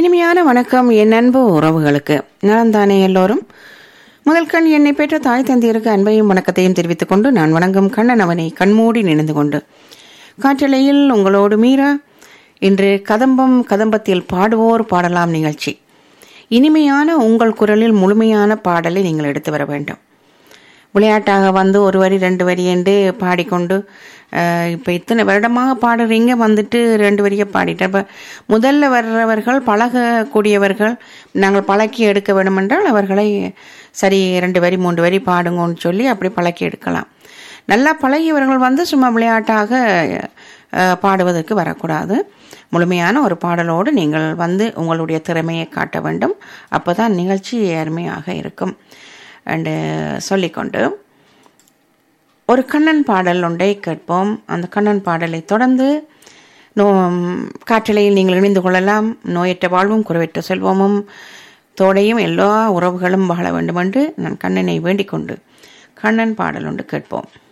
இனிமையான வணக்கம் என் அன்பு உறவுகளுக்கு. நலந்தானே எல்லோரும்? முதல் கண் என்னை பெற்ற தாய் தந்தையருக்கு அன்பையும் வணக்கத்தையும் தெரிவித்துக் கொண்டு நான் வணங்கும் கண்ணன் அவனை கண்மூடி நினைந்து கொண்டு காற்றலையில் உங்களோடு மீரா. இன்று கதம்பத்தில் பாடுவோர் பாடலாம் நிகழ்ச்சி. இனிமையான உங்கள் குரலில் முழுமையான பாடலை நீங்கள் எடுத்து வர வேண்டும். விளையாட்டாக வந்து ஒரு வரி 2 வரி என்று பாடிக்கொண்டு இப்போ இத்தனை வருடமாக பாடுறீங்க, வந்துட்டு 2 வரியை பாடிட்டேன். இப்போ முதல்ல வர்றவர்கள் பழகக்கூடியவர்கள், நாங்கள் பழக்கி எடுக்க வேண்டுமென்றால் அவர்களை சரி 2 வரி 3 வரி பாடுங்கன்னு சொல்லி அப்படி பழக்கி எடுக்கலாம். நல்லா பழகியவர்கள் வந்து சும்மா விளையாட்டாக பாடுவதற்கு வரக்கூடாது. முழுமையான ஒரு பாடலோடு நீங்கள் வந்து உங்களுடைய திறமையை காட்ட வேண்டும். அப்போ தான் நிகழ்ச்சி அருமையாக இருக்கும் என்று சொல்லிக்கொண்டு ஒரு கண்ணன் பாடல் ஒன்றை கேட்போம். அந்த கண்ணன் பாடலை தொடர்ந்து காற்றலையில் நீங்கள் இணைந்து கொள்ளலாம். நோயற்ற வாழ்வும் குறைவற்ற செல்வமும் தோடையும் எல்லா உறவுகளும் வாழ வேண்டும் என்று நான் கண்ணனை வேண்டிக் கொண்டு கண்ணன் பாடல் ஒன்று கேட்போம்.